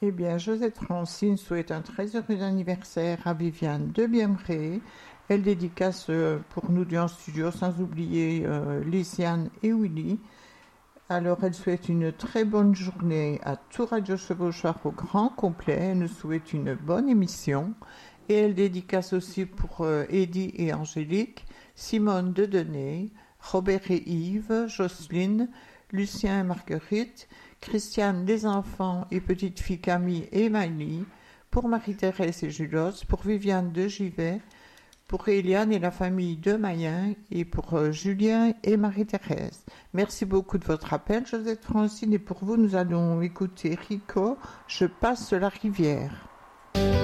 Eh bien, Josette Francine souhaite un très heureux anniversaire à Viviane de Biemré. Elle dédicace pour nous deux en studio, sans oublier Lysiane et Willy. Alors, elle souhaite une très bonne journée à tout Radio Chevauchoir au grand complet. Elle nous souhaite une bonne émission. Et elle dédicace aussi pour Eddy et Angélique, Simone de Denay, Robert et Yves, Jocelyne, Lucien et Marguerite, Christiane, les enfants et petite fille Camille et Maïli, pour Marie-Thérèse et Julos, pour Viviane de Givet, pour Eliane et la famille de Mayen et pour Julien et Marie-Thérèse. Merci beaucoup de votre appel, Josette Francine, et pour vous, nous allons écouter Rico, Je passe la rivière.